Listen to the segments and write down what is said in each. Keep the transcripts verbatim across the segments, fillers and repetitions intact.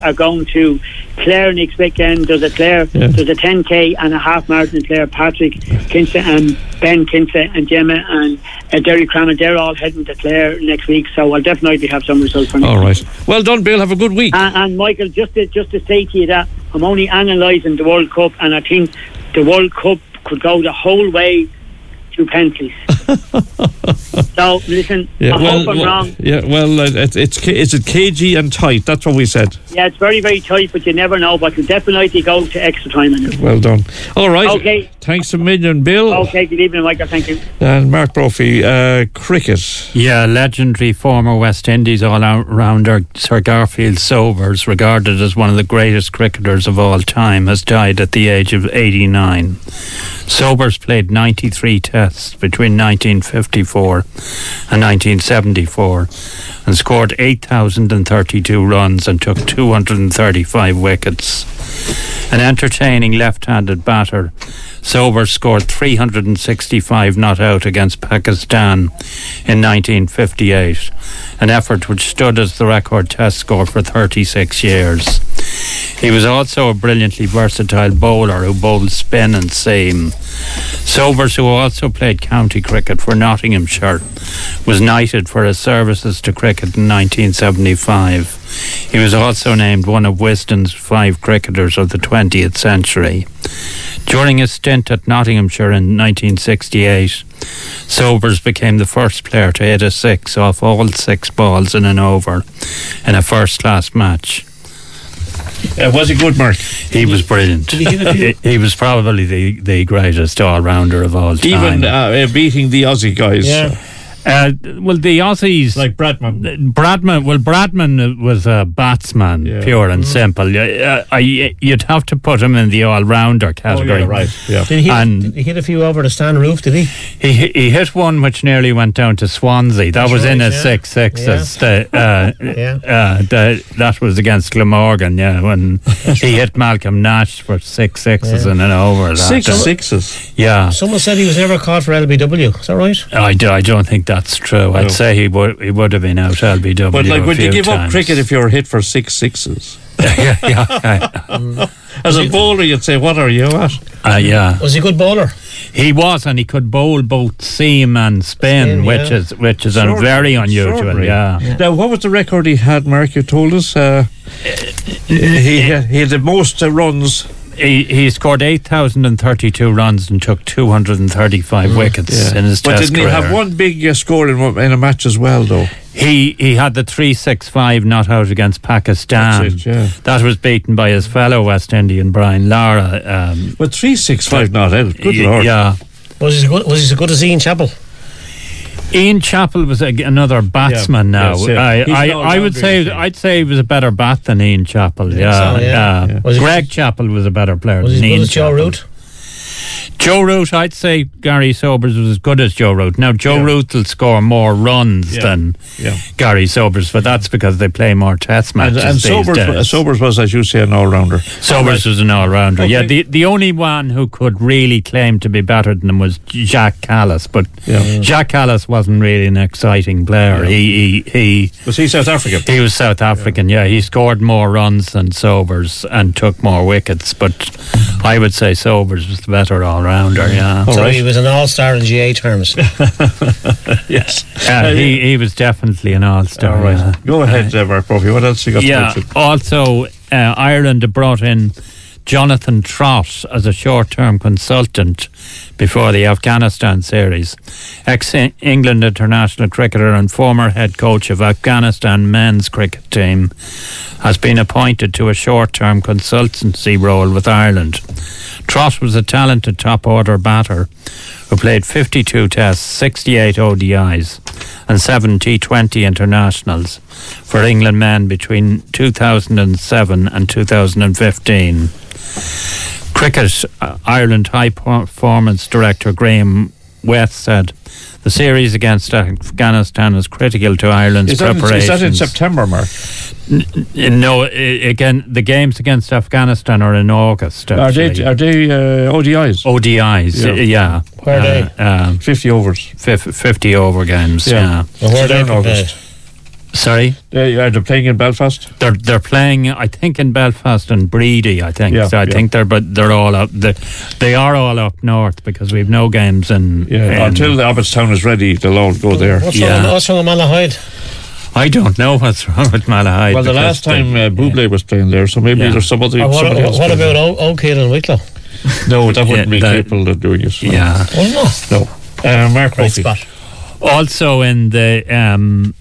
are going to Clare next weekend. There's a Clare, yeah. there's a ten K and a half marathon in Clare. Patrick Kinsey and Ben Kinsey and Gemma and uh, Derry Crammond, they're all heading to Clare next week, so I'll definitely have some results for next all right week. Well done, Bill. Have a good week. And, and Michael, just to, just to say to you that I'm only analysing the World Cup, and I think the World Cup could go the whole way to penalties. So listen, yeah, I well, hope I'm well, wrong. Yeah, well, uh, it's it's is it cagey and tight? That's what we said. Yeah, it's very very tight, but you never know. But we'll definitely go to extra time in it. Well done. All right. Okay. Thanks a million, Bill. Okay. Good evening, Michael. Thank you. And Mark Brophy, uh, cricket. Yeah, legendary former West Indies all-rounder Sir Garfield Sobers, regarded as one of the greatest cricketers of all time, has died at the age of eighty-nine. Sobers played ninety-three tests between nineteen fifty-four and nineteen seventy-four and scored eight thousand thirty-two runs and took two hundred thirty-five wickets. An entertaining left-handed batter, Sobers scored three hundred sixty-five not out against Pakistan in nineteen fifty-eight, an effort which stood as the record test score for thirty-six years. He was also a brilliantly versatile bowler who bowled spin and seam. Sobers, who also played county cricket for Nottinghamshire, was knighted for his services to cricket in nineteen seventy-five. He was also named one of Wisden's five cricketers of the twentieth century. During his stint at Nottinghamshire in nineteen sixty-eight, Sobers became the first player to hit a six off all six balls in an over in a first-class match. Uh, was he good, Mark? He was brilliant. he, he was probably the, the greatest all-rounder of all time. Even uh, beating the Aussie guys. Yeah. Uh, well, the Aussies, like Bradman. Bradman. Well, Bradman was a batsman, yeah. pure and mm-hmm. simple. Uh, I, you'd have to put him in the all-rounder category. Oh, yeah, right. Yeah. Did he, and did he hit a few over the stand roof? Did he? He he hit one which nearly went down to Swansea. That That's was right, in a yeah. six sixes. Yeah. The, uh, yeah. uh, the, that was against Glamorgan. Yeah, when he hit Malcolm Nash for six sixes yeah. in an over. That. Six uh, sixes. Yeah. Someone said he was never caught for L B W. Is that right? I do. I don't think that's true. I'd no. say he would he would have been out L B W. But like, would you give times. up cricket if you were hit for six sixes? yeah, yeah. yeah. As a bowler, you'd say, "What are you at?" Uh, yeah. Was he a good bowler? He was, and he could bowl both seam and spin, spin which yeah. is which is a very unusual. Yeah. yeah. Now, what was the record he had, Mark? You told us uh, he had, he had the most uh, runs. He, he scored eight thousand thirty-two runs and took two hundred thirty-five mm, wickets yeah. in his but test career. But didn't he have one big uh, score in, in a match as well, though? He he had the three six five not out against Pakistan. That's it, yeah. That was beaten by his fellow West Indian, Brian Lara. Um, but three six five not out. Good y- Lord. Yeah. Was he, good, was he as good as Ian Chappell? Ian Chappell was a, another batsman yeah, now. Yes, yeah. I, I, I would say I'd say he was a better bat than Ian Chappell. Yeah, so, yeah. yeah. yeah. Greg Chappell was a better player was than he Ian as Joe Chappell. Root? Joe Root, I'd say Gary Sobers was as good as Joe Root. Now Joe yeah. Root will score more runs yeah. than yeah. Gary Sobers, but that's because they play more test matches. And, and these Sobers, days. Sobers was, as you say, an all-rounder. Sobers was an all-rounder. Okay. Yeah, the the only one who could really claim to be better than him was Jacques Callis, but yeah. Jacques Callis wasn't really an exciting player. Yeah. He, he he was he South African? He was South African. Yeah. yeah, he scored more runs than Sobers and took more wickets, but I would say Sobers was the better all-rounder. Yeah. So right. he was an all-star in G A terms. Yes. Uh, he, he was definitely an all-star. All right. Yeah. Go ahead, uh, Mark Brophy. What else you got yeah, to mention? Also, uh, Ireland brought in Jonathan Trott as a short-term consultant before the Afghanistan series. Ex-England international cricketer and former head coach of Afghanistan men's cricket team has been appointed to a short-term consultancy role with Ireland. Trott was a talented top-order batter who played fifty-two tests, sixty-eight O D Is and seven T twenty internationals for England men between two thousand seven and two thousand fifteen. Cricket uh, Ireland High Performance Director Graham West said the series against Afghanistan is critical to Ireland's is that preparations. In, is that in September, Mark? N- no, again, the games against Afghanistan are in August. Are they, are they uh, O D Is? O D Is, yeah. yeah. Where are uh, they? Um, fifty overs. fifty over games, yeah. yeah. Well, where are they in August? Sorry? They, are they playing in Belfast? They're they're playing, I think, in Belfast and Breedy, I think. Yeah, so I yeah. think they're but they're all up. They, they are all up north because we've no games in. Yeah, in until the Abbottstown is ready, they'll all go there. What's Yeah. wrong? What's wrong with Malahide? I don't know what's wrong with Malahide. Well, the because last time they- uh, Bublé was playing there, so maybe Yeah. there's some other. Or what, somebody else what playing about there. Oak Hill and Wicklow? No, that wouldn't Yeah, be that- capable of doing it. No. Yeah. Oh no. No. Uh, Mark Great Murphy. spot. Also in the um,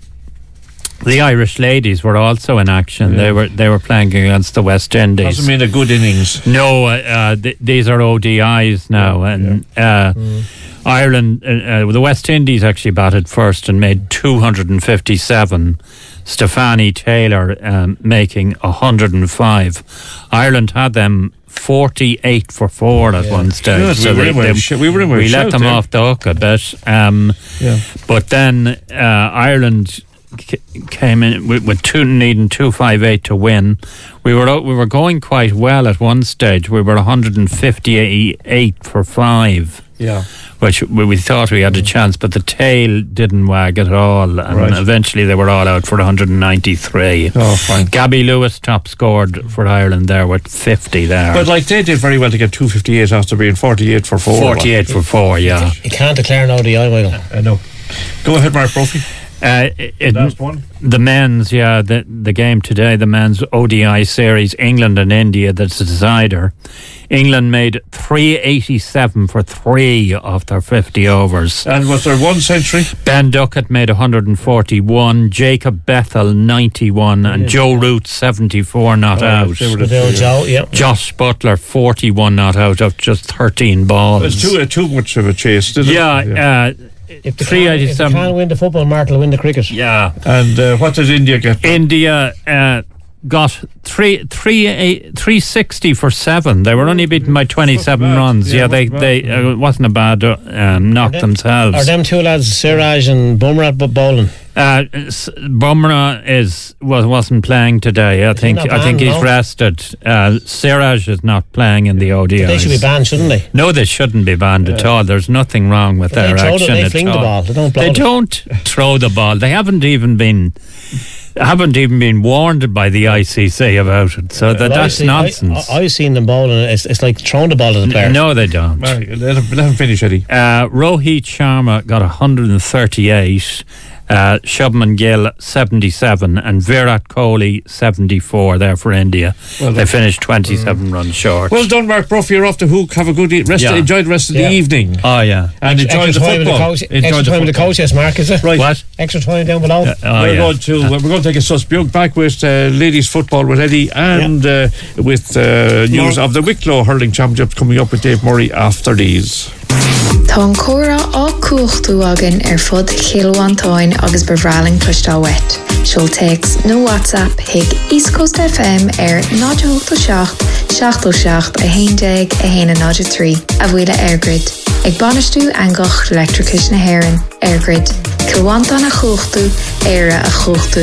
the Irish ladies were also in action. Yeah. They were they were playing against the West Indies. Hasn't been a good innings. No, uh, uh, th- these are O D Is now, and uh, Ireland, uh, uh, the West Indies actually batted first and made two hundred fifty-seven. Stefani Taylor um, making one hundred five. Ireland had them forty-eight for four at Yeah. one stage. Good, we were in with a sh- we were in with a we let shout them there. off the hook a bit. Um, Yeah. but then uh, Ireland c- came in with, with two needing two five eight to win. We were o- we were going quite well at one stage. We were one hundred fifty-eight for five, Yeah. which we, we thought we had a chance, but the tail didn't wag at all, and Right. eventually they were all out for one hundred ninety-three. Oh, fine. Gabby Lewis top scored for Ireland there with fifty there. But like they did very well to get two fifty-eight after being forty-eight for four. forty-eight for four, yeah. You can't declare an O D I, Michael. I know. Go ahead, Mark Brophy. Uh, it, it- Last one. the men's, yeah, the the game today, the men's O D I series, England and India, that's the decider. England made three eighty-seven for three of their fifty overs. And was there one century? Ben Duckett made one hundred forty-one, Jacob Bethel ninety-one, and Joe Root seventy-four not Oh, out. they were the- There was Joe, yeah. Josh Butler forty-one not out of just thirteen balls. It's too, uh, too much of a chase, did it? yeah, uh, If they three can't- if they eighty-seven. can't win the football, Mark will win the cricket. Yeah. And uh, what did India get? India uh, got three, three, eight, three sixty for seven. They were only beaten by twenty-seven bad. runs. Yeah, Yeah, they, wasn't they bad. uh, it wasn't a bad uh, um, knock them- themselves. Are them two lads, Siraj and Bumrah, but bowling? Uh, S- Bumrah is was wasn't playing today. I think not I think banned, he's no? rested. Uh, Siraj is not playing in the O D Is. They should be banned, shouldn't they? No, they shouldn't be banned at all. There's nothing wrong with They their throw the- action they at fling the all. ball. They don't blow They it. don't throw the ball. They haven't even been haven't even been warned by the I C C about it. So that, Well, I've that's seen- nonsense. I, I, I've seen them bowling. And it's, it's like throwing the ball to the player. no, they don't. Mark, let, him, let him finish, Eddie. Uh, Rohit Sharma got one hundred thirty-eight. Uh, Shubman Gill seventy-seven and Virat Kohli seventy-four there for India. Well they done. finished twenty-seven runs short. Well done, Mark Brophy. You're off the hook. Have a good e- rest. Yeah. Enjoy the rest of Yeah. the evening. oh yeah. And enjoy Extra the time with the football. coach. Enjoy Extra time with the football. coach, yes, Mark, is it? Right. What? Extra time down below. Uh, oh, we're yeah. going to we're going to take a suspect back with uh, ladies football with Eddie and uh, with uh, news More. of the Wicklow hurling championships coming up with Dave Murray after these. Tá an córa á cuachtú agan ar fud chéalháintáin agus bevraling clúistá wet. She'll text no WhatsApp hig East Coast F M ar nine eight seven, seven seven, a héindeag, a héine nine three, a bhuile Airgrid. Ag banistú angach electricus na Héireann, Airgrid. Céalháintán a chuachtú, éire a chuachtú.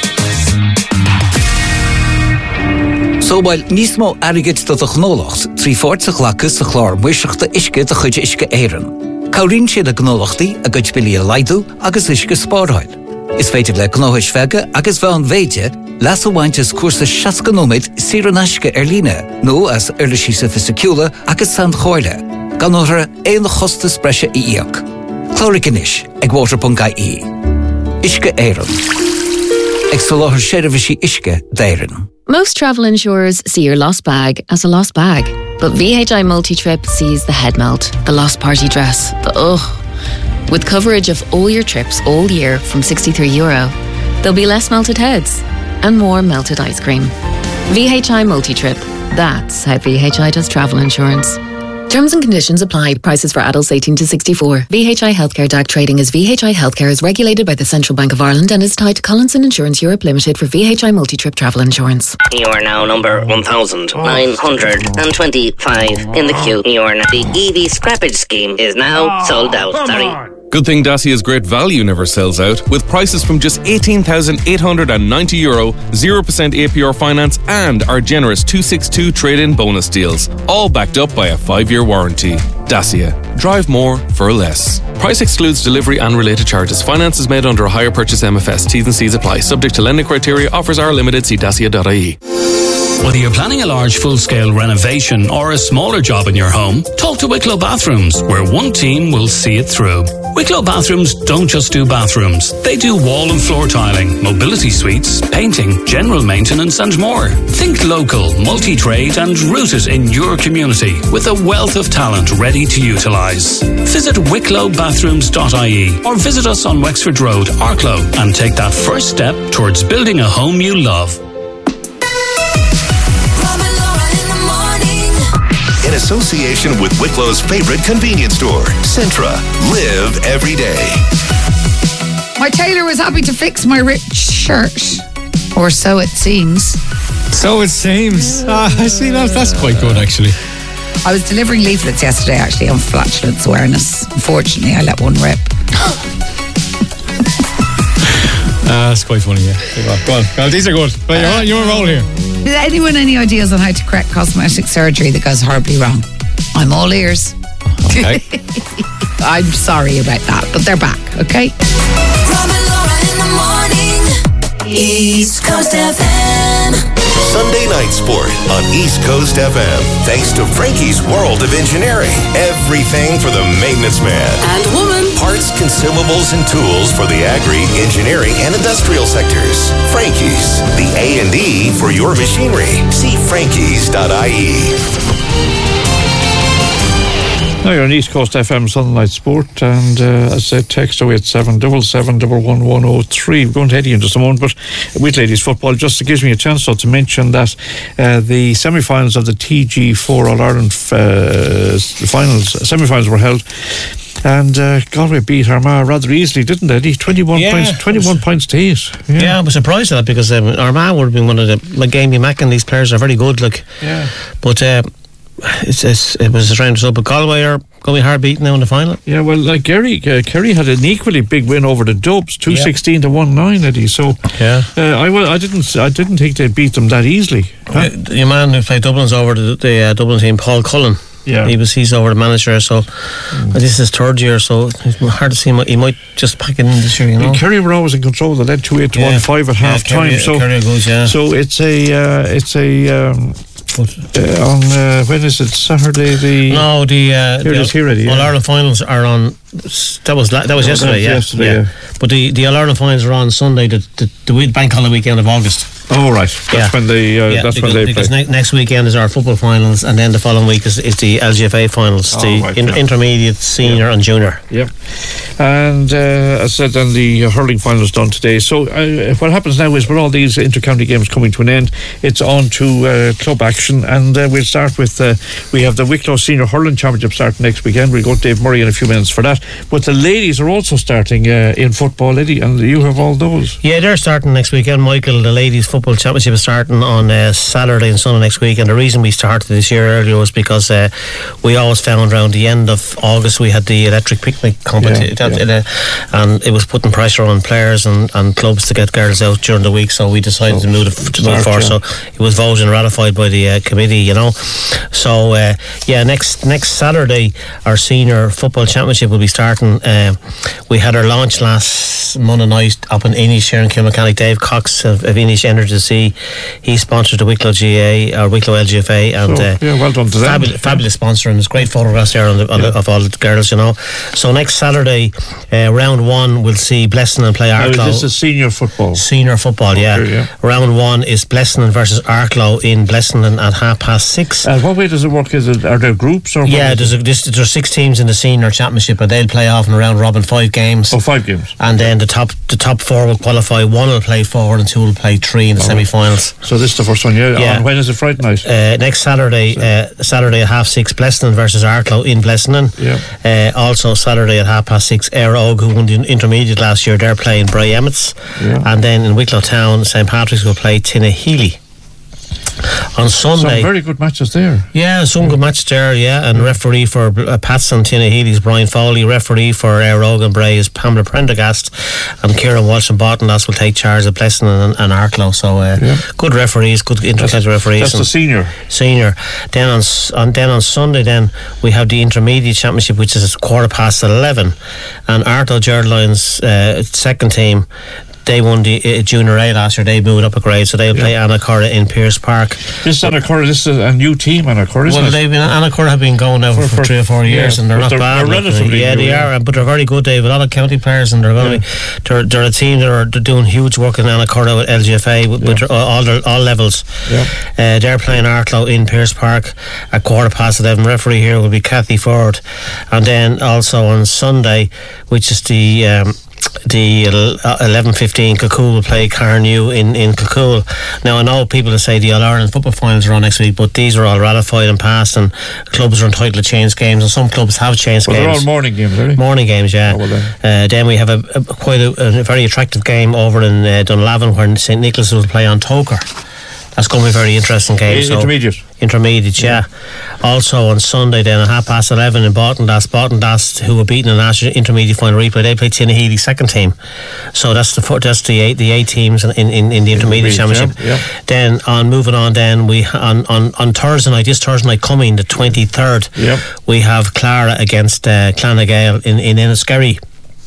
Sóbáil níosmó airgid do a gnólacht trí fórtach lachas a chlár muiseachta isce a chuide isce éireann. Cabhríonn siad a gnólachtaí a gcuid bilí a leidú agus isce spáráil. Is féidir le gnóthais feige agus bhean bhéide leas a bhaintes cuasa seac nóid siar an aisce ar líne nó as ar le síosa fisiciúla agus san chóirle, gan nóthra éon chosta spreise i íoc. Chlóric inis ag water dot I E. Isce éireann. Ag sa láthar séirbhísí isce d'éireann. Most travel insurers see your lost bag as a lost bag. But V H I Multi-Trip sees the head melt, the lost party dress, the ugh. With coverage of all your trips all year from sixty-three euro, there'll be less melted heads and more melted ice cream. V H I Multi-Trip. That's how V H I does travel insurance. Terms and conditions apply. Prices for adults eighteen to sixty-four. V H I Healthcare D A C trading as V H I Healthcare is regulated by the Central Bank of Ireland and is tied to Collinson Insurance Europe Limited for V H I Multi-Trip travel insurance. You are now number one thousand nine hundred twenty-five in the queue. You are now, the E V scrappage scheme is now sold out. Sorry. Good thing Dacia's great value never sells out, with prices from just eighteen thousand eight hundred ninety euro, zero percent A P R finance and our generous two sixty-two trade-in bonus deals, all backed up by a five-year warranty. Dacia. Drive more for less. Price excludes delivery and related charges. Finance is made under a hire purchase M F S. T's and C's apply. Subject to lending criteria. Offers are limited. See dacia dot I E. Whether you're planning a large full-scale renovation or a smaller job in your home, talk to Wicklow Bathrooms, where one team will see it through. Wicklow Bathrooms don't just do bathrooms. They do wall and floor tiling, mobility suites, painting, general maintenance and more. Think local, multi-trade and rooted in your community with a wealth of talent ready to utilise. Visit wicklow bathrooms dot I E or visit us on Wexford Road, Arklow, and take that first step towards building a home you love. In association with Wicklow's favorite convenience store, Centra. Live every day. My tailor was happy to fix my ripped shirt, or so it seems. So it seems. Ah, I see that. That's quite good, actually. I was delivering leaflets yesterday, actually, on flatulence awareness. Unfortunately, I let one rip. Ah, that's quite funny, yeah. Go on. Well, these are good. Well, you're on, you're on a roll here. Does anyone any ideas on how to correct cosmetic surgery that goes horribly wrong? I'm all ears. Okay. I'm sorry about that, but they're back, okay? Rob and Laura in the morning. East Coast F M. Sunday Night Sport on East Coast F M. Thanks to Frankie's World of Engineering. Everything for the maintenance man. And woman. Parts, consumables, and tools for the agri, engineering, and industrial sectors. Frankie's, the A and E for your machinery. See frankies dot I E. Now you're on East Coast F M Sunlight Sport, and uh, as I said, text oh eight seven, seven seven one one one oh three. We're going to Eddie in just a moment, but with ladies football, just gives me a chance so to mention that uh, the semi-finals of the T G four All-Ireland uh, finals, semi-finals were held. And uh, Galway beat Armagh rather easily, didn't they? twenty-one yeah, points, twenty-one points to eight. Yeah. yeah, I was surprised at that because um, Armagh would have been one of the, like Amy Mack and these players are very good. Like, yeah. But uh, it's, it's, it was a round up. But Galway are going to be hard beaten now in the final. Yeah, well, like Kerry, uh, Kerry had an equally big win over the Dubs, two sixteen to one nine, Eddie. So yeah, uh, I, well, I didn't, I didn't think they beat them that easily. Huh? The, the man who played Dublin's over the, the uh, Dublin team, Paul Cullen. Yeah, he was. He's over the manager, so mm. this is his third year. So it's hard to see him. He might just pack it in this year. You know, Kerry were always in control. They led two eight to yeah. one five at yeah, half Kerry, time. So, Kerry goes, yeah. so it's a, uh, it's a. Um, uh, on uh, when is it? Saturday. The no, the uh, here the, it is here already. Yeah. All Ireland finals are on. That was that was no, yesterday. Yeah. yesterday. Yeah. yeah, but the the All Ireland finals are on Sunday, the the, the bank holiday weekend of August. Oh right, that's yeah. when they. Uh, yeah, that's because, when they because play. Ne- next weekend is our football finals, and then the following week is, is the L G F A finals, oh, the right, in, yeah. intermediate, senior, yeah. and junior. Yep. And uh, as I said, then the hurling final is done today. So uh, what happens now is with all these inter-county games coming to an end, it's on to uh, club action, and uh, we'll start with uh, we have the Wicklow Senior Hurling Championship starting next weekend. We'll go to Dave Murray in a few minutes for that. But the ladies are also starting uh, in football, Eddie, and you have all those. Yeah, they're starting next weekend, Michael. The ladies football championship is starting on uh, Saturday and Sunday next week, and the reason we started this year earlier was because uh, we always found around the end of August we had the electric picnic competition, yeah, yeah. uh, and it was putting pressure on players and, and clubs to get girls out during the week, so we decided so, to move it to move forward. So it was voted and ratified by the uh, committee, you know. So uh, yeah, next next Saturday our senior football championship will be starting. Uh, we had our launch last Monday night up in Inish here in Kilmechanic. Dave Cox of, of Inish Energy Sea, he sponsored the Wicklow G A or Wicklow L G F A, and so, uh, yeah, well done to them. Fabulous, fabulous sponsor, and there's great photographs there on the, on yeah. the, of all the girls, you know. So next Saturday, uh, round one, we'll see Blessing and play Arklow. Now, this is senior football. Senior football, okay, yeah. yeah. Round one is Blessing versus Arklow in Blessing at half past six. Uh, what way does it work? Is it, are there groups or? Yeah, there's a, there's, there's six teams in the senior championship, and they'll play off in a round robin five games. Oh, five games. And then the top the top four will qualify. One will play forward and two will play three in the oh. semi-finals. So this is the first one, yeah. yeah. On when is it? Friday night? Uh, next Saturday, uh, Saturday at half six, Blessing versus Arklow in Blessing. Yeah. Uh, also Saturday at half past six, Éire Óg, who won the intermediate last year, they're playing Bray Emmets. Yeah. And then in Wicklow Town, Saint Patrick's will play Tinnahealy. On Sunday, some very good matches there. Yeah, some good matches there. Yeah, and referee for uh, Patson Tinnahealy is Brian Foley. Referee for uh, Rogan Bray is Pamela Prendergast, and Kieran Walsh and Bottomless will take charge of Blessing and, and Arklow. So uh, yeah. good referees, good intercounty referees. That's the senior. Senior. Then on, on then on Sunday, then we have the intermediate championship, which is quarter past eleven, and Arklow Geraldines uh, second team. They won the uh, Junior A last year. They moved up a grade, so they'll yeah. play Annacurra in Pierce Park. This Annacurra, this is a new team, Annacurra, isn't well, it? they've been Annacurra have been going now for, for, for three or four years, yeah, and they're not they're, bad. They're relatively yeah, new, they yeah. are, but they're very good. They have a lot of county players, and they're going yeah. to be. They're, they're a team that are they're doing huge work in Annacurra with L G F A with, yeah. with all their, all levels. Yeah. Uh, they're playing Arklow in Pierce Park at quarter past eleven. Referee here will be Kathy Ford, and then also on Sunday, which is the. Um, The eleven fifteen Kilcool will play Carnew in, in Kilcool. Now I know people that say the All-Ireland football finals are on next week, but these are all ratified and passed, and clubs are entitled to change games, and some clubs have changed well, games. They're all morning games, are they? Morning games, yeah. Oh, well then. Uh, then we have a, a quite a, a very attractive game over in uh, Dunlavin where Saint Nicholas will play on Toker. That's going to be a very interesting game. So intermediate. Intermediate, yeah. yeah. Also on Sunday, then at half past eleven in Bottendas, Bottendas, who were beaten in the last intermediate final replay, they play Tinnahealy second team. So that's the that's the eight the eight teams in in, in the intermediate championship. Yeah, yeah. Then on moving on, then we on, on on Thursday night, this Thursday night coming, the twenty third, yep. we have Clara against uh, Clonagale in in Enniskerry.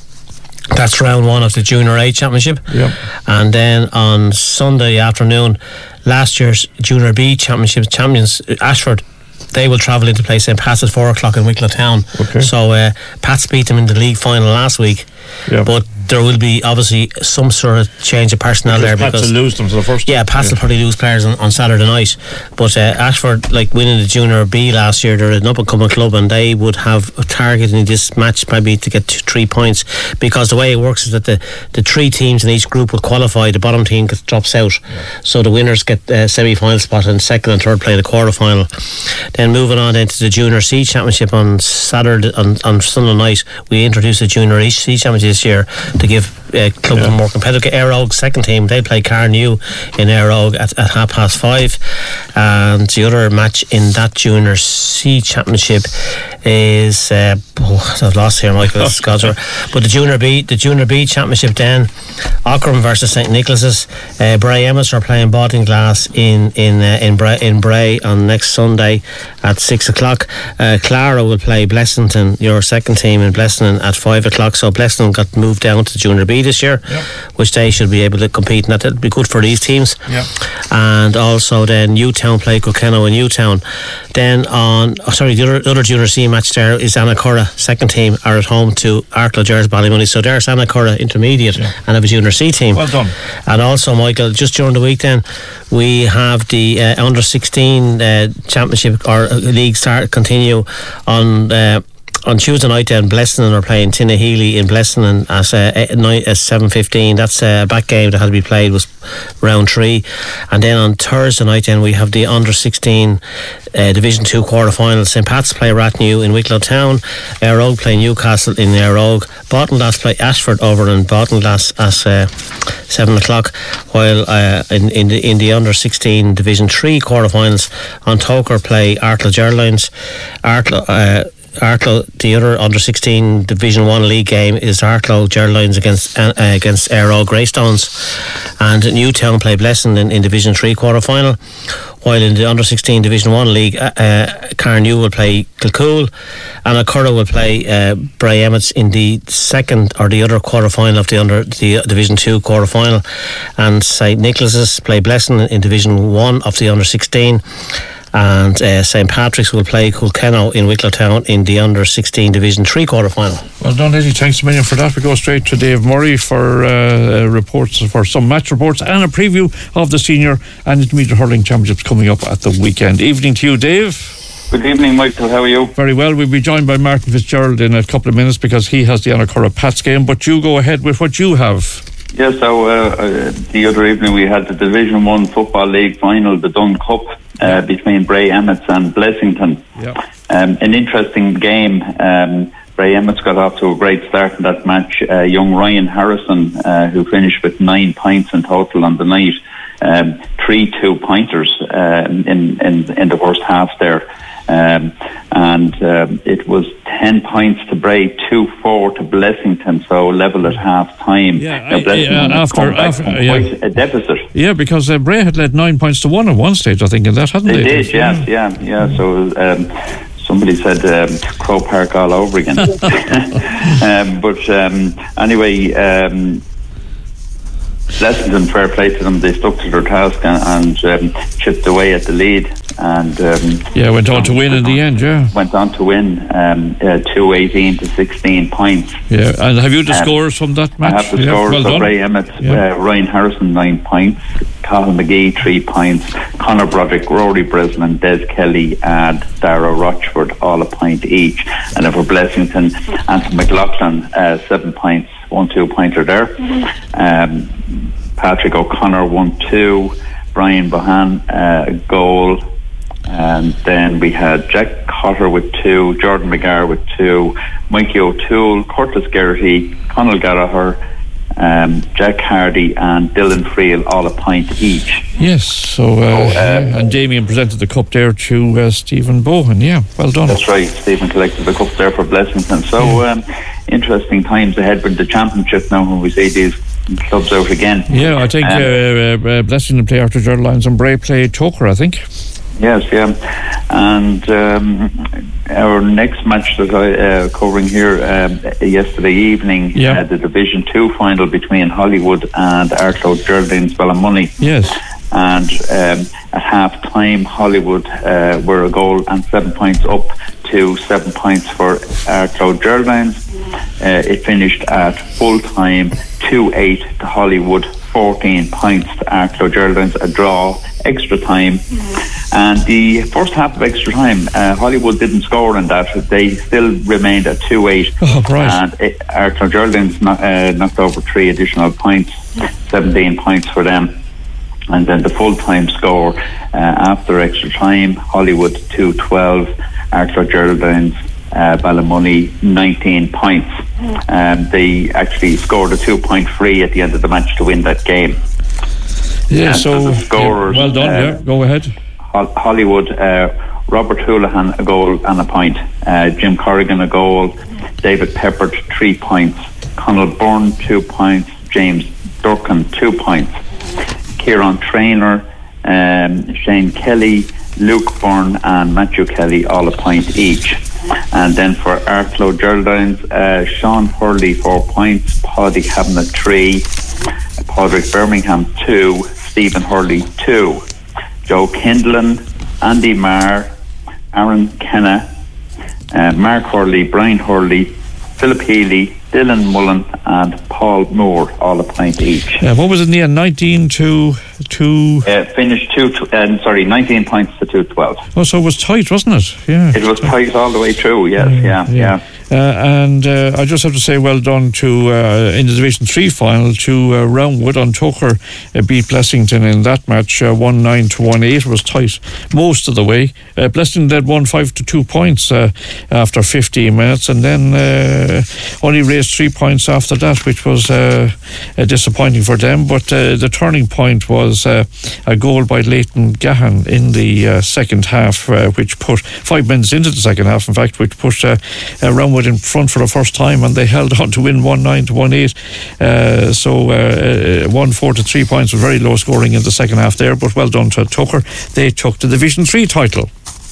That's round one of the Junior A Championship. Yep. And then on Sunday afternoon, last year's Junior B Championship champions, Ashford, they will travel into play Saint Pat's at four o'clock in Wicklow Town. Okay. So uh, Pats beat them in the league final last week. Yep. But there will be obviously some sort of change of personnel because there Pats because will lose them for the first yeah Pats yeah. will probably lose players on, on Saturday night, but uh, Ashford, like winning the Junior B last year, they're an up and coming club, and they would have a target in this match maybe to get two, three points, because the way it works is that the, the three teams in each group will qualify, the bottom team gets drops out, yeah. so the winners get a semi-final spot, and second and third play the quarter final. Then moving on into the Junior C Championship on Saturday, on, on Sunday night, we introduced the Junior C Championship this year to give uh, clubs yeah. more competitive. Air Oak second team, they play Carnew in Air Oak at, at half past five, and the other match in that Junior C Championship is uh, oh, I've lost here, Michael. Scotzer. But the Junior B, the Junior B Championship, then Ockram versus Saint Nicholas's. Uh, Bray Emmets are playing Bottinglass in in uh, in Bray in Bray on next Sunday at six o'clock. Uh, Clara will play Blessington, your second team in Blessington, at five o'clock. So Blessington got moved down to Junior B this year, yep. which they should be able to compete, and that'll be good for these teams. Yep. And also then Newtown play Kilkenny in Newtown. Then on oh, sorry, the other, the other Junior C match there is Annacurra second team are at home to Arklow Gers Ballymoney. So there's Annacurra intermediate yeah. and have a Junior C team. Well done. And also, Michael, just during the week then we have the uh, under sixteen uh, championship or uh, league start continue on uh, on Tuesday night. Then Blessington are playing Tinnahealy in Blessington at uh, night at seven fifteen. That's a back game that had to be played, was round three. And then on Thursday night then we have the under sixteen uh, Division two quarter final. Saint Pat's play Rathnew in Wicklow Town. Air Oak play Newcastle in Air Oak. Bottinglass play Ashford over in Bottinglass at uh, seven o'clock. While uh, in in the in the under sixteen Division three quarter finals, on Toker play Arklow Geraldines. Arklow uh, Arklow, the other under sixteen Division one league game is Arklow Geraldines against uh, against Air Oak Greystones, and Newtown play Blessington in, in Division three quarter final. While in the under sixteen Division one league, uh, uh, Carnew will play Kilcool, and Annacurra will play uh, Bray Emmets in the second or the other quarter final of the under the Division two quarter final, and Saint Nicholas's play Blessington in Division one of the under sixteen. And uh, Saint Patrick's will play Kilkenny in Wicklow Town in the under sixteen Division three quarter final. Well done, Eddie. Thanks a million for that. We go straight to Dave Murray for uh, reports, for some match reports and a preview of the senior and intermediate hurling championships coming up at the weekend. Evening to you, Dave. Good evening, Michael. How are you? Very well. We'll be joined by Martin Fitzgerald in a couple of minutes because he has the Annacurra Pats game. But you go ahead with what you have. Yes, so uh, uh, the other evening we had the Division one Football League final, the Dun Cup, uh, between Bray Emmets and Blessington. Yep. Um, an interesting game. Um, Bray Emmets got off to a great start in that match. Uh, young Ryan Harrison, uh, who finished with nine points in total on the night, um, three two-pointers uh, in, in, in the first half there. Um, and um, it was ten points to Bray, two four to Blessington, so level at half time. Yeah, now, I, Blessington uh, after, after from yeah. quite a deficit. Yeah, because uh, Bray had led nine points to one at one stage, I think, in that, hadn't They they? did, yes, yeah, yeah. So um, somebody said um, Crow Park all over again. um, but um, anyway, um, Blessington, fair play to them, they stuck to their task and, and um, chipped away at the lead. And um, yeah, went on to win in the end. Yeah, went on to win um, uh, two eighteen to sixteen points. Yeah, and have you the um, scores from that match? I have the yeah, scores. well So done. Ray Emmett, Yeah. uh, Ryan Harrison nine points, Colin McGee three points, Conor Broderick, Rory Breslin, Des Kelly, and Dara Rochford all a point each. And then for Blessington, Anthony McLaughlin uh, seven points, one two pointer there. Um, Patrick O'Connor one two, Brian Bohan uh, a goal. And then we had Jack Cotter with two, Jordan McGarr with two, Mikey O'Toole, Curtis Geraghty, Conal Gallagher, um, Jack Hardy and Dylan Friel all a point each. Yes, so uh, Oh, um, yeah, and Damien presented the cup there to uh, Stephen Bohan. Yeah, well done. That's right, Stephen collected the cup there for Blessington. So um, interesting times ahead with the championship now when we see these clubs out again. Yeah, I think Um, uh, uh, Blessington play Arthur Gerald Lyons and Bray play Toker, I think. Yes, yeah. And um, our next match that I uh, covering here um, yesterday evening, Yeah. uh, the Division Two final between Hollywood and Arklow Geraldines Ballymoney. Yes. And um, at half time, Hollywood uh, were a goal and seven points up to seven points for Arklow Geraldines. Uh, it finished at full time, two eight to Hollywood, fourteen points to Arklow Geraldines, a draw, extra time. And the first half of extra time, uh, Hollywood didn't score in that. They still remained at two eight. Oh, right. And it, Arklow Geraldines knocked, uh, knocked over three additional points, seventeen points for them. And then the full-time score uh, after extra time, Hollywood two twelve, Arklow Geraldines uh, Ballymoney nineteen points. Um, they actually scored a two-point free at the end of the match to win that game. Yeah, And so the scorers, yeah, well done. uh, yeah, go ahead. Hol- Hollywood, uh, Robert Houlihan a goal and a point, uh, Jim Corrigan a goal, David Peppert three points, Conal Byrne two points, James Durkin two points, Kieran Traynor, um, Shane Kelly, Luke Byrne and Matthew Kelly all a point each. And then for Arklow Geraldines, uh, Sean Hurley four points, Paddy Cabinet three, Padraig Birmingham two, Stephen Hurley two, Joe Kindlin, Andy Marr, Aaron Kenna, uh, Mark Hurley, Brian Hurley, Philip Healy, Dylan Mullen and Paul Moore all a point each. Uh, what was it in the end? nineteen to two. Uh, finished two. Tw- um, sorry, nineteen points to two twelve. Oh, so it was tight, wasn't it? Yeah. It was tight all the way through. Yes, yeah, yeah. Uh, and uh, I just have to say well done to uh, in the Division three final to uh, Roundwood on Toker uh, beat Blessington in that match uh, one nine to one eight. It was tight most of the way. Uh, Blessington led one five to two points uh, after fifteen minutes, and then uh, only raised three points after that, which was uh, uh, disappointing for them. But uh, the turning point was uh, a goal by Leighton Gahan in the uh, second half, uh, which put five minutes into the second half, in fact, which put uh, uh, Roundwood in front for the first time, and they held on to win one nine to one eight. Uh, so uh, uh, one four to three points was very low scoring in the second half there, but well done to Tucker. They took the Division three title.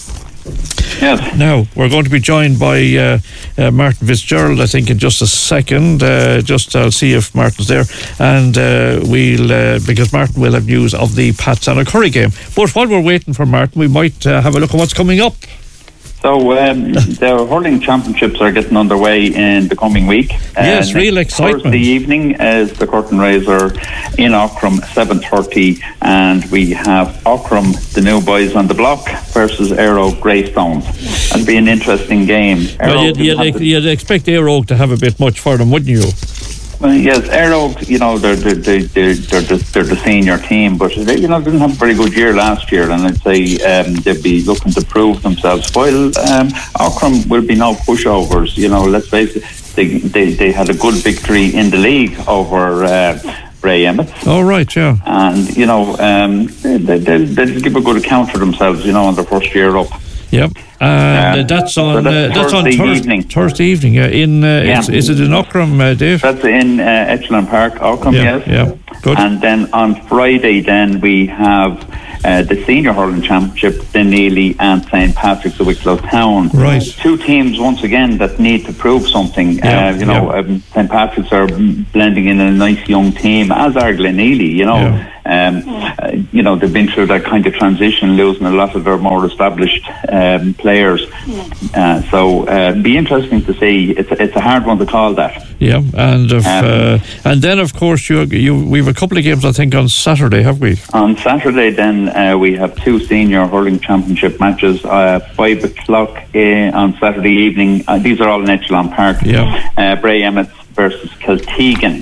Yes. Now, we're going to be joined by uh, uh, Martin Fitzgerald, I think, in just a second. Uh, just I'll see if Martin's there. And uh, we'll, uh, because Martin will have news of the Pats and a Curry game. But while we're waiting for Martin, we might uh, have a look at what's coming up. So um, the hurling championships are getting underway in the coming week. Yes, uh, real excitement. Thursday evening is the curtain raiser in Aughrim, seven thirty, and we have Aughrim, the new boys on the block, versus Aero Greystones. That'll be an interesting game. Well, you'd, didn't have you'd, the- you'd expect Aero to have a bit much for them, wouldn't you? Well, yes, Aero, you know, they're they're they're, they're, they're, the, they're the senior team, but they, you know, didn't have a very good year last year, and I'd say um, they'd be looking to prove themselves. While um, Aughrim will be no pushovers, you know. Let's face it, they they, they had a good victory in the league over uh, Bray Emmett. Oh, right, yeah. And, you know, um, they, they'll, they'll give a good account for themselves, you know, on their first year up. Yep. And uh, that's on so uh, that's that's on Thursday Thurs- evening. Thursday evening. Yeah. In uh, Yeah. is, is it in Ockram, uh, Dave? That's in uh, Echelon Park, Ockram, Yeah, yes. yeah. Good. And then on Friday, then we have uh, the Senior Hurling Championship, Denneely and Saint Patrick's of Wicklow Town. Right. Two teams, once again, that need to prove something. Yeah, uh, you know, yeah. um, Saint Patrick's are blending in a nice young team, as are Gleneely, you know. Yeah. Um, uh, you know, they've been through that kind of transition, losing a lot of their more established um, players. Uh, so, uh, be interesting to see. It's a, it's a hard one to call that. Yeah, and if, Um, uh, and then of course you you we have a couple of games I think on Saturday, have we? On Saturday, then uh, we have two senior hurling championship matches. Uh, five o'clock uh, on Saturday evening. Uh, these are all in Echelon Park. Yeah. Uh, Bray Emmett versus Kiltegan.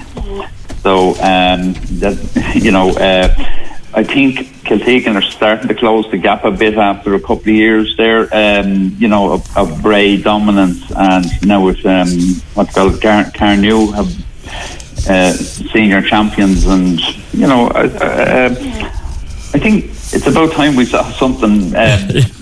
So um, that you know, uh, I think Kiltegan are starting to close the gap a bit after a couple of years there. Um, you know, of, of Bray dominance, and now with um, what's called Car- Carnew have uh, senior champions, and you know, uh, uh, I think it's about time we saw something uh,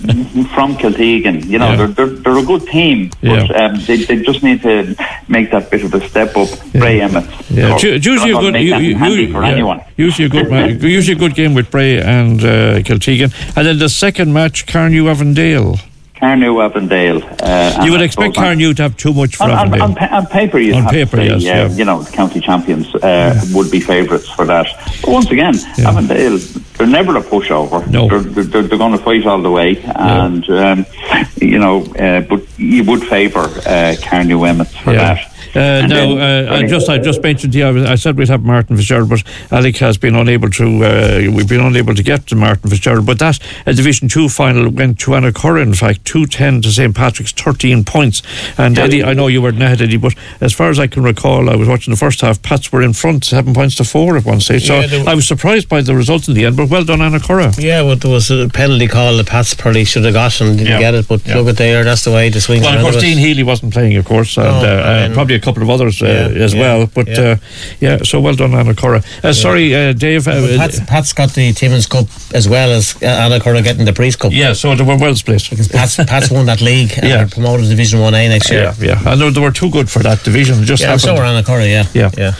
from Kiltegan. You know, Yeah. they're, they're they're a good team, but Yeah. um, they they just need to make that bit of a step up. Bray Emmett. Yeah, So, It's usually a not good, make you, that you, handy you- for yeah, anyone. usually a good, ma- usually a good game with Bray and uh, Kiltegan, and then the second match, Carnew Avondale. Carnew Avondale. Uh, You would and I expect suppose on- Carnew to have too much for On, on, Avondale. on, pa- on paper, you On have paper, to say, yes, uh, yeah. you know, the county champions uh, would be favourites for that. But once again, Avondale, they're never a pushover. No. They're, they're, they're going to fight all the way, and um, you know, uh, but you would favour uh, Carnew Emmett for Yeah. that. Uh, And now, then- uh, I just I just mentioned to you, I, was, I said we'd have Martin Fitzgerald, but Alec has been unable to. Uh, we've been unable to get to Martin Fitzgerald. But that uh, Division Two final went to Annacurra. In fact, two ten to Saint Patrick's, thirteen points. And Eddie, I know you weren't ahead, Eddie, but as far as I can recall, I was watching the first half. Pats were in front, seven points to four at one stage. So Yeah, they were- I was surprised by the result in the end. But well done, Annacurra. Yeah, but there was a penalty call the Pats probably should have got and didn't Yeah. get it. But Yeah. look at there, that's the way the swings. Well, of course, Dean Healy wasn't playing, of course, and, No, uh, uh, and- probably a couple of others uh, Yeah, as yeah, well. But yeah. uh, yeah, so well done, Annacurra. Uh, Sorry, uh, Dave. Uh, Pat's, Pat's got the Timmins Cup as well as uh, Annacurra getting the Priest Cup. yeah, so they were well split. Because Pat's, Pat's won that league and Yeah. they're promoted to Division one A next year. Yeah, yeah. I know they were too good for that division. It just Yeah, so happened. were Annacurra, yeah. Yeah. yeah.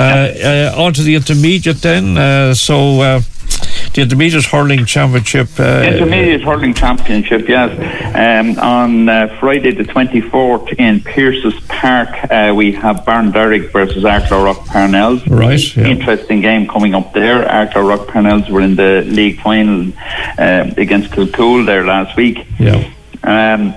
Uh, uh, on to the intermediate then. Uh, so uh, the intermediate hurling championship. Uh, Intermediate Hurling Championship, yes. Um, on uh, Friday the twenty-fourth in Pierce's Park, uh, we have Barnderrick versus Arklow Rock Parnells. Right, yeah. Interesting game coming up there. Arklow Rock Parnells were in the league final uh, against Kilcool there last week. Yeah. Um,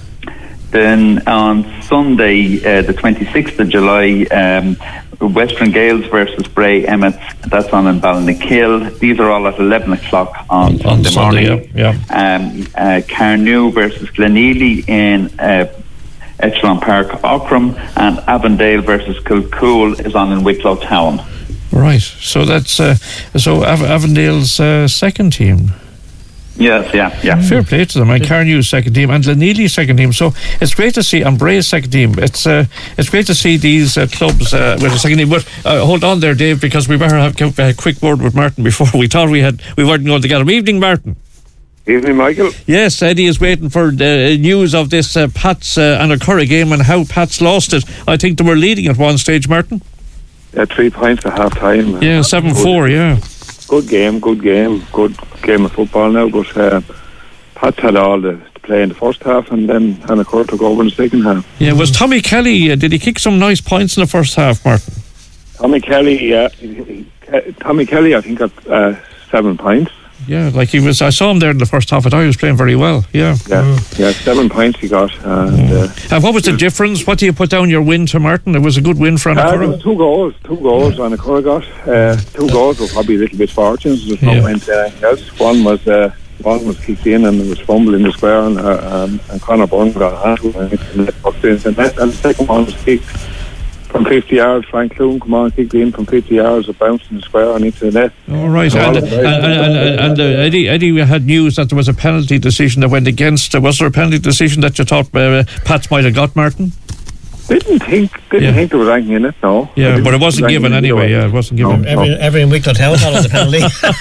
then on Sunday, uh, the twenty-sixth of July, um, Western Gales versus Bray Emmett. That's on in Ballynakill. These are all at eleven o'clock on, On Sunday Sunday, morning. yeah, Um, uh, Carnew versus Gleneely in uh, Echelon Park, Ockram, and Avondale versus Kilcool is on in Wicklow Town. Right. So that's uh, so Av- Avondale's uh, second team. Yes, yeah, yeah. Fair play to them. And Carnew's second team and Gleneely's second team. So it's great to see, and Bray's second team. It's uh, it's great to see these uh, clubs uh, with a second team. But uh, hold on there, Dave, because we better have a quick word with Martin before we thought we had we weren't going to get him. Evening, Martin. Evening, Michael. Yes, Eddie is waiting for the news of this uh, Pats uh, Annacurra game and how Pats lost it. I think they were leading at one stage, Martin. Yeah, three points at half time. Yeah, seven four. Yeah. Good game, good game, good game of football now. But uh, Pats had all the play in the first half, and then Annacurra took over in the second half. Yeah, was Tommy Kelly? Uh, did he kick some nice points in the first half, Martin? Tommy Kelly, yeah, he- he- uh, Tommy Kelly, I think got uh, seven points. Yeah, like he was. I saw him there in the first half. I thought he was playing very well. Yeah. Yeah, yeah, seven points he got. And, uh, And what was the difference? What do you put down your win to, Martin? It was a good win for Uh, there Annacurra. was two goals, two goals on the got. Uh, two goals were probably a little bit fortunate. There's no Yeah. went uh, anything else. One was uh, one was kicked in and it was fumbled in the square, and, uh, um, and Conor Byrne got a hand and it was in the net. And the second one was kicked from fifty yards. Frank Clune come on, kicked in from fifty yards, it bounced in the square and into the net. All right, So and, all and, the- and, and, and uh, Eddie, Eddie had news that there was a penalty decision that went against. Uh, was there a penalty decision that you thought uh, Pats might have got, Martin? Didn't think, didn't Yeah. think there was anything in it. No. I Yeah, didn't but it think wasn't there was given anything anyway. either way. Yeah, it wasn't given. No, Every, no. every in Wicklow Town thought it was a penalty.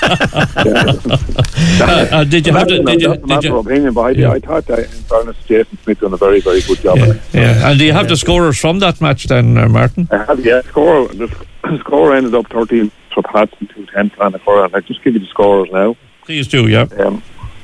Uh, uh, did you have to? That's, Did you? that's a Did matter you of opinion, but I, Yeah. I thought that, in fairness, Jason Smith done a very, very good job. yeah, in it. yeah. And do you have the scorers from that match then, uh, Martin? I have, yeah, score, the sc- score ended up thirteen for Pats and two ten for Annacurra. I'll just give you the scores now. Please do. Yeah. Um,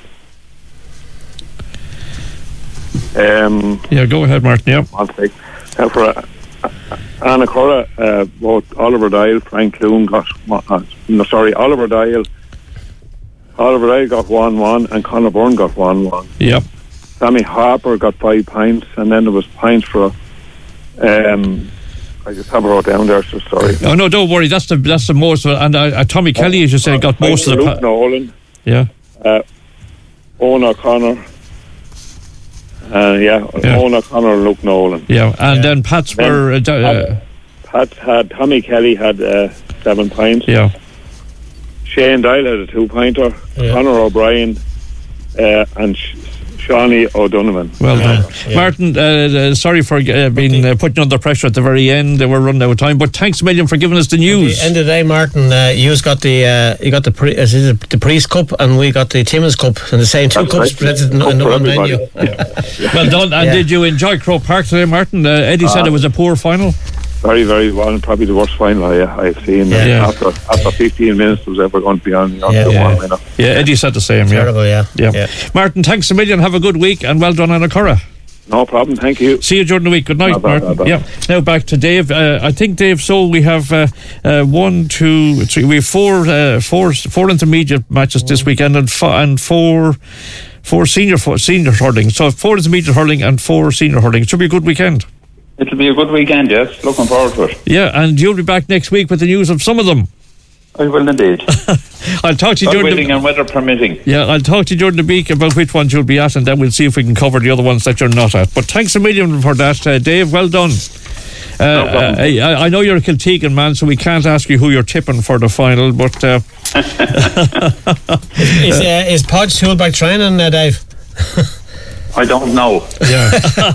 um, Yeah. Go ahead, Martin. Yeah. I'll take. Now for uh, Annacurra, uh, both Oliver Dial, Frank Clune got, uh, no, sorry, Oliver Dial, Oliver Dial got one one and Conor Byrne got one one. Yep. Sammy Harper got five points, and then there was points for, um, I just have it wrote down there, so sorry. Oh no, don't worry. That's the that's the most. of it. And uh, uh, Tommy Kelly, as you say, got most of the. Luke Pa- Nolan, yeah. uh, Owen O'Connor, uh, yeah, Yeah. Owen O'Connor and Luke Nolan. Yeah, and then Pats Then were. Uh, d- uh, Pat had, Tommy Kelly had uh, seven points. yeah. Shane Dial had a two-pointer. Yeah. Conor O'Brien uh, and Sh- Shawnee O'Donovan. Well Yeah, done, yeah. Martin. Uh, uh, sorry for uh, being uh, putting under pressure at the very end. They were running out of time, but thanks a million for giving us the At news. the end of the day, Martin, uh, you've got the uh, you got the pre- is it the Priest Cup, and we got the Timmins Cup, and the same two That's cups right. presented in, Cup in for one everybody. venue. Well done. And Yeah. did you enjoy Croke Park today, Martin? Uh, Eddie said Ah. it was a poor final. Very, very well, and probably the worst final I, I've seen. Yeah. Uh, After after fifteen minutes, there was ever going to be on. You know, Yeah. the Yeah. one winner. Yeah, Eddie said the same. Yeah. Terrible, yeah. Yeah. Yeah. Martin, thanks a million. Have a good week, and well done, Annacurra. No problem. Thank you. See you during the week. Good night, Bye, bye, Martin. bye, bye. Yeah. Now back to Dave. Uh, I think Dave. So we have uh, uh, one, two, three. We have four, uh, four, four intermediate matches this weekend, and fo- and four, four senior four, senior hurling. So four intermediate hurling and four senior hurling. It should be a good weekend. It'll be a good weekend, yes. Looking forward to it. Yeah, and you'll be back next week with the news of some of them. I will indeed. I'll talk to you God during willing the and weather permitting. yeah. I'll talk to you during the week about which ones you'll be at, and then we'll see if we can cover the other ones that you're not at. But thanks a million for that, uh, Dave. Well done. Uh, uh, I, I know you're a Kiltegan man, so we can't ask you who you're tipping for the final. But uh, Is, uh, is Podge toolback training, uh, Dave? I don't know. yeah,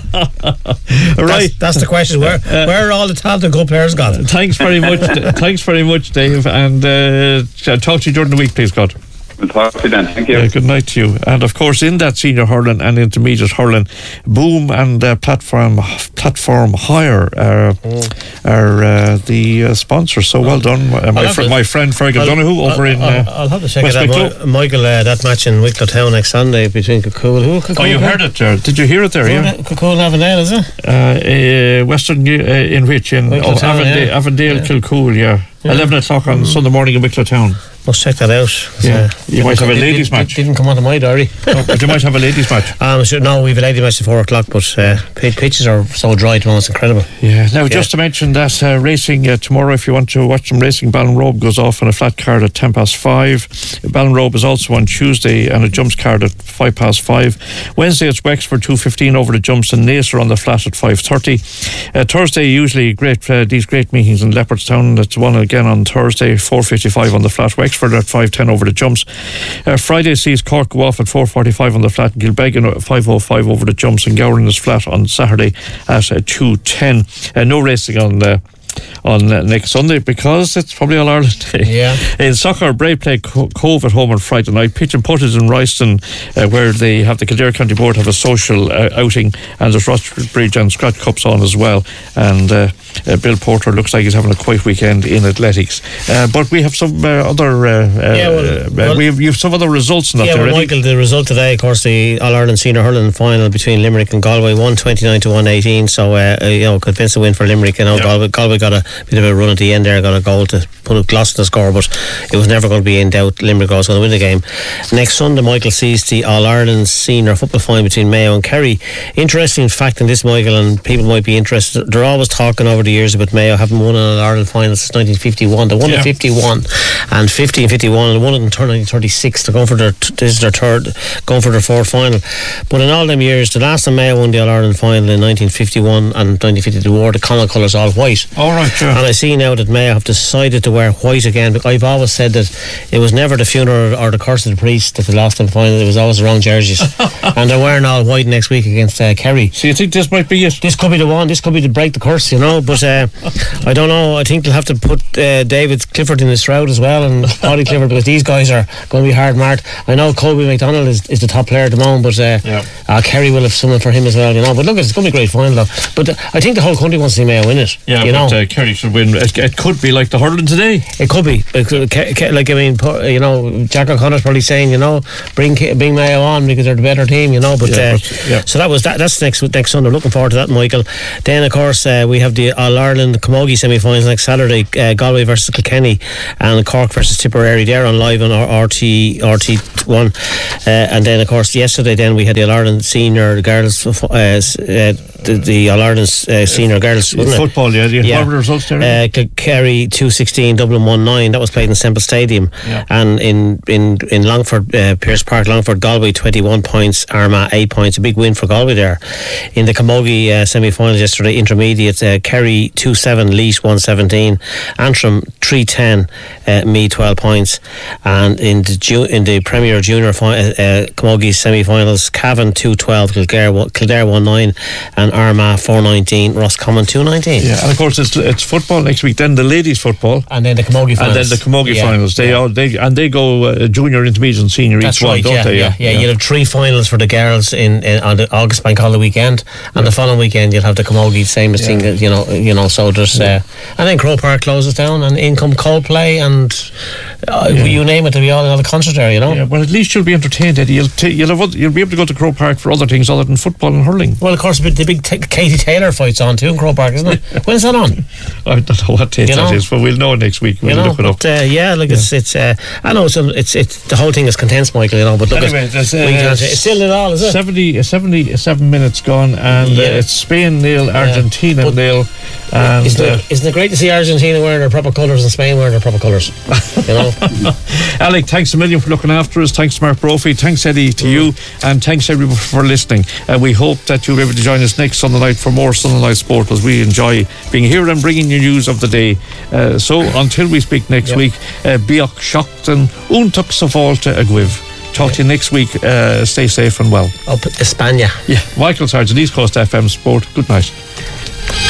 right. That's, that's the question. Where where are all the talented good players gone? Thanks very much. Thanks very much, Dave. And uh, I'll talk to you during the week, please, God. We'll talk to you then. Thank you. Yeah, good night to you. And of course, in that senior hurling and intermediate hurling, Boom and uh, Platform Platform Hire uh, Mm. are uh, the uh, sponsors. So well done, uh, my, have fr- to- my friend Fergal I'll- Donoghue over I'll, in. I'll, Uh, I'll have to check West it out, Wicklow. Mi- Michael. Uh, that match in Wicklow Town next Sunday between Cocool. Who? Oh, you heard it there? Did you hear it there? Yeah. Cocool and Avondale, is it? Uh, uh, Western uh, in which in Wicklow oh, Town, Avondale, yeah. Avondale Yeah. Kilcool, yeah. Yeah. Eleven o'clock on Sunday morning in Wicklow Town. Must check that out. Yeah. Uh, You might have a didn't- ladies' didn't- match. Didn't come onto my diary. Oh, but you might have a ladies' match. Um, sure, no, we've a ladies' match at four o'clock, but uh, p- pitches are so dry tomorrow. It's incredible. Yeah. Now, just to mention that uh, racing uh, tomorrow, if you want to watch some racing, Ballinrobe goes off on a flat card at ten past five. Ballinrobe is also on Tuesday and a jumps card at five past five. Wednesday it's Wexford two fifteen over the jumps and Nacer on the flat at five thirty. Uh, Thursday usually great uh, these great meetings in Leopardstown. That's one again on Thursday four fifty five on the flat. Wexford at five ten over the jumps. Uh, Friday sees Cork go off at four forty five on the flat. And Gilbeggan at five oh five over the jumps, and Gowran is flat on Saturday at uh, two ten. Uh, no racing on the. On uh, next Sunday because it's probably All Ireland Day. Yeah. In soccer, Bray play Co- Cove at home on Friday night. Pitch and Putt is in Royston, uh, where they have the Kildare County Board have a social uh, outing, and there's Rossbridge and Scratch Cups on as well. And uh, uh, Bill Porter looks like he's having a quiet weekend in athletics. Uh, but we have some uh, other. Uh, Yeah, well, uh, well- we have, you have some other results in that Yeah, well, already. Michael, the result today, of course, the All Ireland Senior Hurling final between Limerick and Galway, one twenty-nine to one eighteen. So, uh, uh, you know, convincing win for Limerick. You know, Yeah. Galway, Galway got a bit of a run at the end there, got a goal to put a gloss in the score, but it was never going to be in doubt. Limerick was going to win the game. Next Sunday, Michael sees the All Ireland Senior football final between Mayo and Kerry. Interesting fact in this, Michael, and people might be interested. They're always talking over the years about Mayo having won an All Ireland final since nineteen fifty-one. They won Yeah. in fifty-one and fifty and fifty-one, and won it in nineteen thirty-six. They're going for their this is their third, going for their fourth final. But in all them years, the last time Mayo won the All Ireland final in nineteen fifty-one and nineteen fifty, they wore the Connacht colours all white. All right, sure. And I see now that Mayo have decided to wear white again. I've always said that it was never the funeral or the curse of the priest that they lost in the final. It was always the wrong jerseys. And they're wearing all white next week against uh, Kerry. So you think this might be it? This could be the one. This could be to break the curse, you know. But uh, I don't know. I think they'll have to put uh, David Clifford in the shroud as well, and Paddy Clifford, because these guys are going to be hard marked. I know Colby McDonald is, is the top player at the moment, but uh, yeah. uh, Kerry will have someone for him as well, you know. But look, it's going to be a great final, though. But uh, I think the whole country wants to see Mayo win it. Yeah, you but know? uh, Kerry should win. It, it could be like the hurling today. It could be. It could, Ke- Ke- like I mean, pu- you know, Jack O'Connor's probably saying, you know, bring Ke- bring Mayo on because they're the better team, you know. But, Yeah, uh, but, yeah. so that was that. That's next next Sunday. Looking forward to that, Michael. Then of course uh, we have the All Ireland Camogie semi-finals next Saturday. Uh, Galway versus Kilkenny and Cork versus Tipperary. They're on live on R T R T one. Uh, and then of course yesterday then we had the All Ireland Senior Girls. Uh, uh, the, the All Ireland uh, Senior Girls football. Yeah, the yeah. the results there. Uh, Kerry two sixteen, Dublin one nine. That was played in Semple Stadium. Yeah. And in in in Longford, uh, Pearse Park, Longford, Galway twenty-one points, Armagh eight points. A big win for Galway there. In the Camogie uh, semi-finals yesterday, intermediate, uh, Kerry two seven, Leash one seventeen, Antrim three ten, uh, Meath twelve points. And in the ju- in the Premier Junior fi- uh, uh, Camogie semi-finals, Cavan two twelve, Kildare one, Kildare one nine, and Armagh four nineteen, Roscommon two nineteen. Yeah, and of course it's it's football next week. Then the ladies' football, and then the Camogie finals, and then the Camogie yeah. finals. They yeah. all they and they go uh, junior, intermediate, and senior That's each right, one, don't yeah, they? Yeah, yeah, yeah. You'll have three finals for the girls in, in on the August Bank Holiday weekend, and yeah. the following weekend you'll have the Camogie, same as yeah. thing. You know, you know. So there's yeah. uh, and then Croke Park closes down, and in come Coldplay, and uh, yeah. you name it, to be all in the concert there. You know. Yeah, well, at least you'll be entertained, Eddie. You'll t- you'll have other, you'll be able to go to Croke Park for other things other than football and hurling. Well, of course, the big t- Katie Taylor fight's on too in Croke Park, isn't it? When's that on? I don't know what date you that know? is, but we'll know next week. We'll you know, look it up. But, uh, yeah, like yeah. it's it's. Uh, I know it's, it's it's the whole thing is condensed, Michael. You know, but look, anyway, at, there's, uh, it's still it all, is it? seventy, seventy-seven minutes gone, and yeah. uh, it's Spain nil, Argentina yeah. nil. And isn't, uh, it, isn't it great to see Argentina wearing their proper colours and Spain wearing their proper colours? You know, Alec, thanks a million for looking after us. Thanks to Mark Brophy. Thanks, Eddie, to mm. you, and thanks everyone for listening. And uh, we hope that you'll be able to join us next Sunday night for more Sunday Night Sport, as we enjoy being here and bringing you news of the day. Uh, so until we speak next yep. week, uh, Biach Shockton, Untuk Savolta Agwiv. Talk to you next week. Uh, stay safe and well. Up Espana. Yeah, Michael Sargent, East Coast F M Sport. Good night.